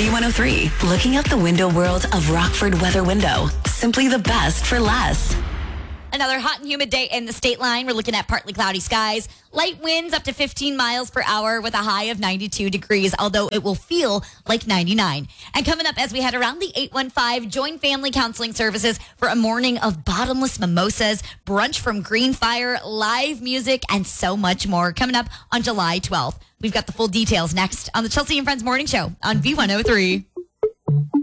B103, looking out the window world of Rockford Weather Window. Simply the best for less. Another hot and humid day in the state line. We're looking at partly cloudy skies, light winds up to 15 miles per hour with a high of 92 degrees, although it will feel like 99. And coming up as we head around the 815, join family counseling services for a morning of bottomless mimosas, brunch from Green Fire, live music, and so much more coming up on July 12th. We've got the full details next on the Chelsea and Friends Morning Show on V103.